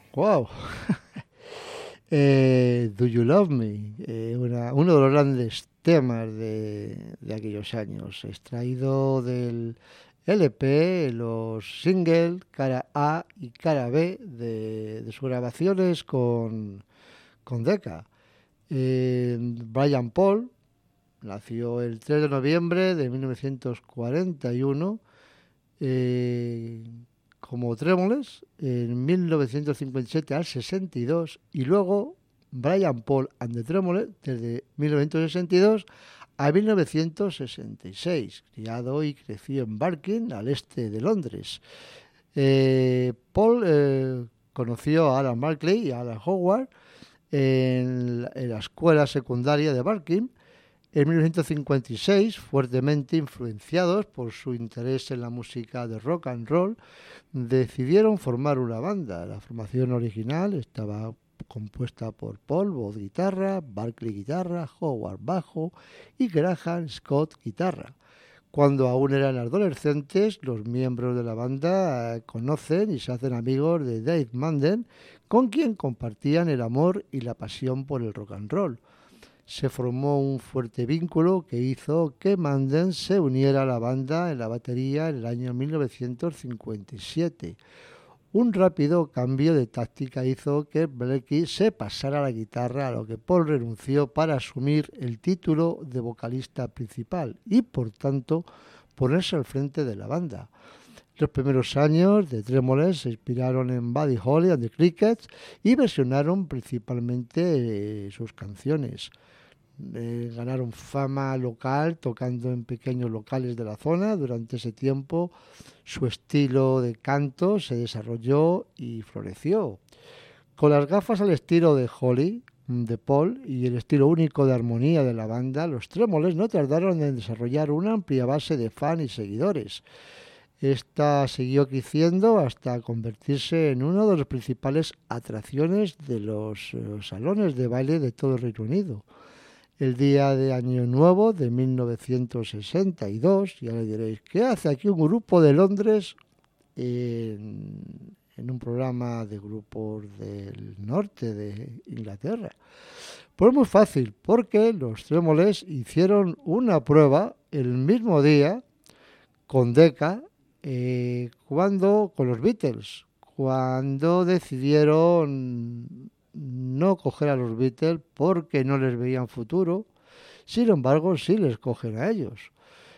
Wow. Do You Love Me, uno de los grandes temas de aquellos años, extraído del LP, los singles cara A y cara B de sus grabaciones con Decca. Brian Paul nació el 3 de noviembre de 1941 eh, como Trémoles en 1957 al 62 y luego Brian Paul and the Trémoles desde 1962 a 1966, criado y creció en Barking, al este de Londres. Paul conoció a Alan Barclay y a Alan Howard en la escuela secundaria de Barking en 1956, fuertemente influenciados por su interés en la música de rock and roll, decidieron formar una banda. La formación original estaba compuesta por Paul, voz guitarra, Barclay guitarra, Howard bajo y Graham Scott guitarra. Cuando aún eran adolescentes, los miembros de la banda conocen y se hacen amigos de Dave Manden, con quien compartían el amor y la pasión por el rock and roll. Se formó un fuerte vínculo que hizo que Manden se uniera a la banda en la batería en el año 1957. Un rápido cambio de táctica hizo que Blakey se pasara a la guitarra, a lo que Paul renunció para asumir el título de vocalista principal y, por tanto, ponerse al frente de la banda. Los primeros años de Trémoles se inspiraron en Buddy Holly and the Crickets y versionaron principalmente sus canciones. Ganaron fama local tocando en pequeños locales de la zona. Durante ese tiempo su estilo de canto se desarrolló y floreció. Con las gafas al estilo de Holly, de Paul y el estilo único de armonía de la banda, los Trémoles no tardaron en desarrollar una amplia base de fans y seguidores. Esta siguió creciendo hasta convertirse en una de las principales atracciones de los salones de baile de todo el Reino Unido. El día de Año Nuevo de 1962, ya le diréis, ¿qué hace aquí un grupo de Londres en un programa de grupos del norte de Inglaterra? Pues muy fácil, porque los Trémoles hicieron una prueba el mismo día con Decca, con los Beatles, cuando decidieron no coger a los Beatles porque no les veían futuro. Sin embargo, sí les cogen a ellos.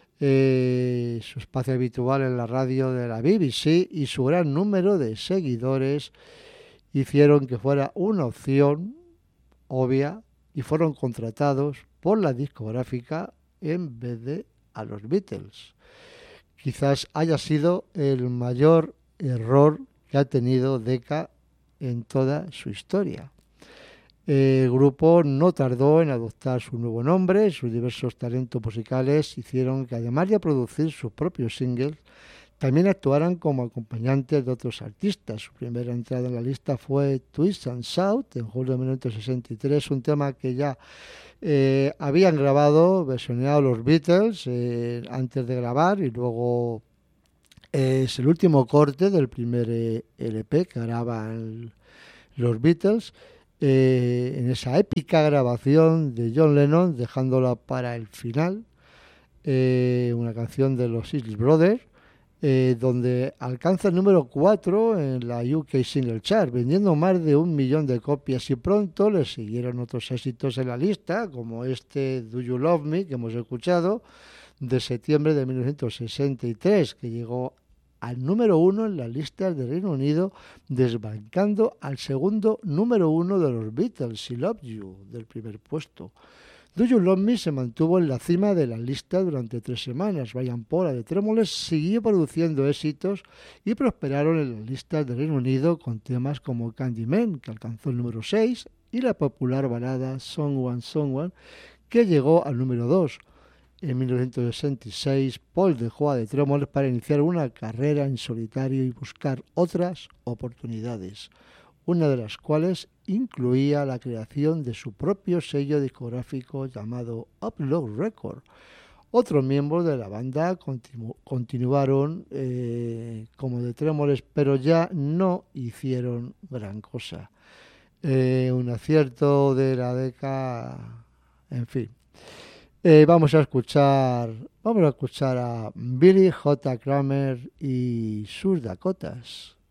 Su espacio habitual en la radio de la BBC y su gran número de seguidores hicieron que fuera una opción obvia y fueron contratados por la discográfica en vez de a los Beatles. Quizás haya sido el mayor error que ha tenido Decca en toda su historia. El grupo no tardó en adoptar su nuevo nombre. Sus diversos talentos musicales hicieron que, además de producir sus propios singles, también actuaran como acompañantes de otros artistas. Su primera entrada en la lista fue Twist and Shout en julio de 1963, un tema que ya habían grabado, versioneado los Beatles antes de grabar, y luego es el último corte del primer LP que graban los Beatles, en esa épica grabación de John Lennon, dejándola para el final, una canción de los Isley Brothers, donde alcanza el número 4 en la UK Single Chart, vendiendo más de 1 millón de copias, y pronto le siguieron otros éxitos en la lista, como este Do You Love Me, que hemos escuchado, de septiembre de 1963, que llegó al número 1 en las listas de Reino Unido, desbancando al segundo número 1 de los Beatles, I Love You, del primer puesto. Do You Love Me se mantuvo en la cima de la lista durante 3 semanas. Brian Paul de Trémoles siguió produciendo éxitos y prosperaron en las listas de Reino Unido con temas como Candyman, que alcanzó el número 6, y la popular balada Someone Someone, que llegó al número 2. En 1966, Paul dejó a The Trémoles para iniciar una carrera en solitario y buscar otras oportunidades, una de las cuales incluía la creación de su propio sello discográfico llamado Upload Records. Otros miembros de la banda continuaron como The Tremores, pero ya no hicieron gran cosa. Un acierto de la década, en fin. Vamos a escuchar a Billy J. Kramer y sus Dakotas.